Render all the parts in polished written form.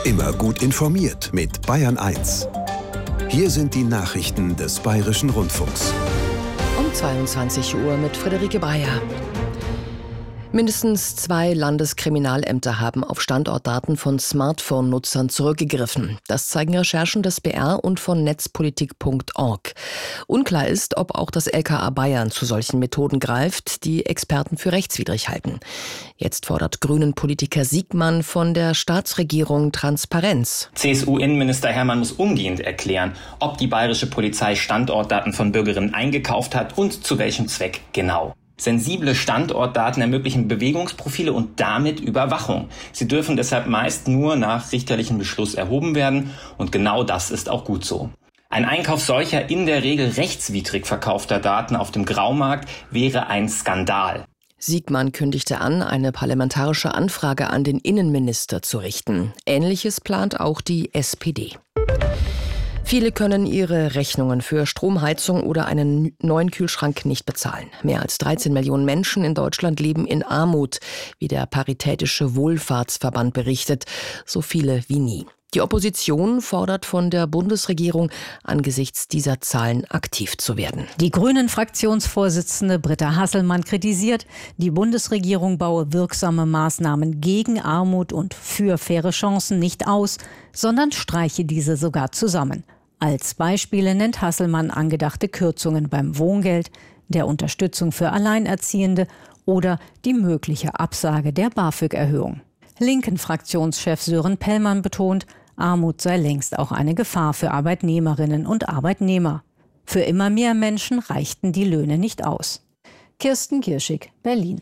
Immer gut informiert mit Bayern 1. Hier sind die Nachrichten des Bayerischen Rundfunks. Um 22 Uhr mit Friederike Breyer. Mindestens 2 Landeskriminalämter haben auf Standortdaten von Smartphone-Nutzern zurückgegriffen. Das zeigen Recherchen des BR und von netzpolitik.org. Unklar ist, ob auch das LKA Bayern zu solchen Methoden greift, die Experten für rechtswidrig halten. Jetzt fordert Grünen-Politiker Siegmann von der Staatsregierung Transparenz. CSU-Innenminister Hermann muss umgehend erklären, ob die bayerische Polizei Standortdaten von Bürgerinnen eingekauft hat und zu welchem Zweck genau. Sensible Standortdaten ermöglichen Bewegungsprofile und damit Überwachung. Sie dürfen deshalb meist nur nach richterlichem Beschluss erhoben werden und genau das ist auch gut so. Ein Einkauf solcher in der Regel rechtswidrig verkaufter Daten auf dem Graumarkt wäre ein Skandal. Siegmann kündigte an, eine parlamentarische Anfrage an den Innenminister zu richten. Ähnliches plant auch die SPD. Viele können ihre Rechnungen für Stromheizung oder einen neuen Kühlschrank nicht bezahlen. Mehr als 13 Millionen Menschen in Deutschland leben in Armut, wie der Paritätische Wohlfahrtsverband berichtet. So viele wie nie. Die Opposition fordert von der Bundesregierung, angesichts dieser Zahlen aktiv zu werden. Die Grünen-Fraktionsvorsitzende Britta Hasselmann kritisiert, die Bundesregierung baue wirksame Maßnahmen gegen Armut und für faire Chancen nicht aus, sondern streiche diese sogar zusammen. Als Beispiele nennt Hasselmann angedachte Kürzungen beim Wohngeld, der Unterstützung für Alleinerziehende oder die mögliche Absage der BAföG-Erhöhung. Linken-Fraktionschef Sören Pellmann betont, Armut sei längst auch eine Gefahr für Arbeitnehmerinnen und Arbeitnehmer. Für immer mehr Menschen reichten die Löhne nicht aus. Kirsten Kirschig, Berlin.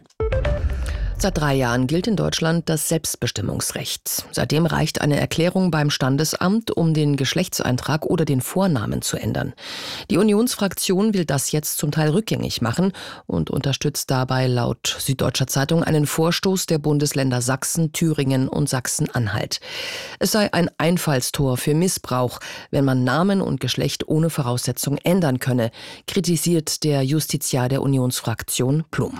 Seit 3 Jahren gilt in Deutschland das Selbstbestimmungsrecht. Seitdem reicht eine Erklärung beim Standesamt, um den Geschlechtseintrag oder den Vornamen zu ändern. Die Unionsfraktion will das jetzt zum Teil rückgängig machen und unterstützt dabei laut Süddeutscher Zeitung einen Vorstoß der Bundesländer Sachsen, Thüringen und Sachsen-Anhalt. Es sei ein Einfallstor für Missbrauch, wenn man Namen und Geschlecht ohne Voraussetzung ändern könne, kritisiert der Justiziar der Unionsfraktion Plum.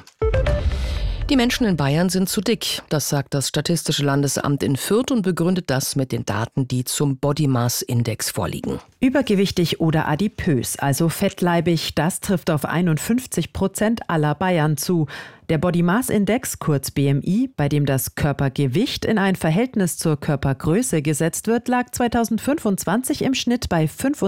Die Menschen in Bayern sind zu dick, das sagt das Statistische Landesamt in Fürth und begründet das mit den Daten, die zum Body Mass Index vorliegen. Übergewichtig oder adipös, also fettleibig, das trifft auf 51% aller Bayern zu. Der Body Mass Index, kurz BMI, bei dem das Körpergewicht in ein Verhältnis zur Körpergröße gesetzt wird, lag 2025 im Schnitt bei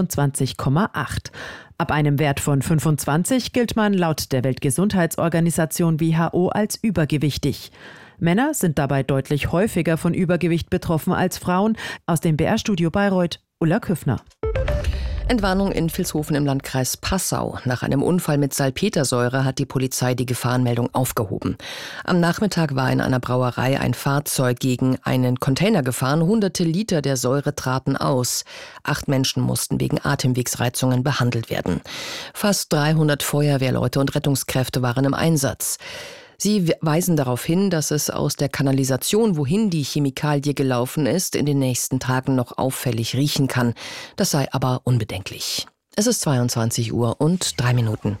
25,8. Ab einem Wert von 25 gilt man laut der Weltgesundheitsorganisation WHO als übergewichtig. Männer sind dabei deutlich häufiger von Übergewicht betroffen als Frauen. Aus dem BR-Studio Bayreuth, Ulla Küffner. Entwarnung in Vilshofen im Landkreis Passau. Nach einem Unfall mit Salpetersäure hat die Polizei die Gefahrenmeldung aufgehoben. Am Nachmittag war in einer Brauerei ein Fahrzeug gegen einen Container gefahren. Hunderte Liter der Säure traten aus. 8 Menschen mussten wegen Atemwegsreizungen behandelt werden. Fast 300 Feuerwehrleute und Rettungskräfte waren im Einsatz. Sie weisen darauf hin, dass es aus der Kanalisation, wohin die Chemikalie gelaufen ist, in den nächsten Tagen noch auffällig riechen kann. Das sei aber unbedenklich. Es ist 22 Uhr und 3 Minuten.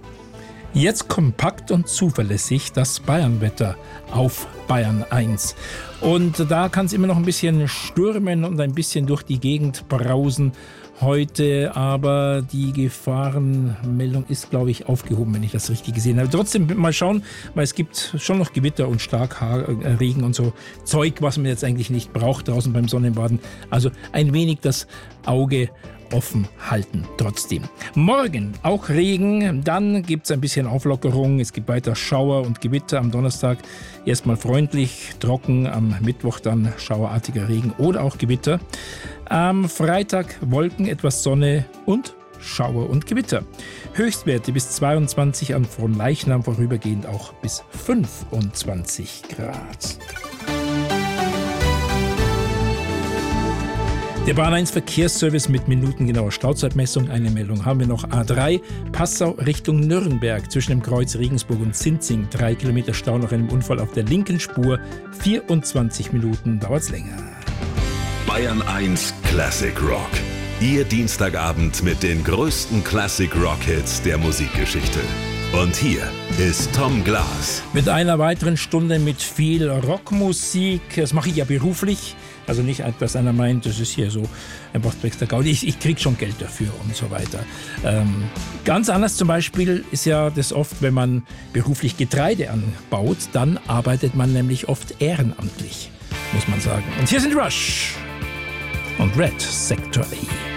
Jetzt kompakt und zuverlässig das Bayernwetter auf Bayern 1. Und da kann es immer noch ein bisschen stürmen und ein bisschen durch die Gegend brausen. Heute aber die Gefahrenmeldung ist, glaube ich, aufgehoben, wenn ich das richtig gesehen habe. Trotzdem mal schauen, weil es gibt schon noch Gewitter und Starkregen und so Zeug, was man jetzt eigentlich nicht braucht draußen beim Sonnenbaden. Also ein wenig das Auge offen halten trotzdem. Morgen auch Regen, dann gibt es ein bisschen Auflockerung, es gibt weiter Schauer und Gewitter am Donnerstag. Erstmal freundlich, trocken, am Mittwoch dann schauerartiger Regen oder auch Gewitter. Am Freitag Wolken, etwas Sonne und Schauer und Gewitter. Höchstwerte bis 22, an Fronleichnam vorübergehend auch bis 25 Grad. Der Bahn 1 Verkehrsservice mit minutengenauer Stauzeitmessung. Eine Meldung haben wir noch. A3 Passau Richtung Nürnberg. Zwischen dem Kreuz Regensburg und Sinzing 3 Kilometer Stau nach einem Unfall auf der linken Spur. 24 Minuten dauert's länger. Bayern 1 Classic Rock. Ihr Dienstagabend mit den größten Classic Rock Hits der Musikgeschichte. Und hier ist Tom Glas. Mit einer weiteren Stunde mit viel Rockmusik. Das mache ich ja beruflich. Also nicht, dass einer meint, das ist hier so einfach der Gaudi. Ich kriege schon Geld dafür und so weiter. Ganz anders zum Beispiel ist ja das oft, wenn man beruflich Getreide anbaut, dann arbeitet man nämlich oft ehrenamtlich, muss man sagen. Und hier sind Rush und Red Sector A.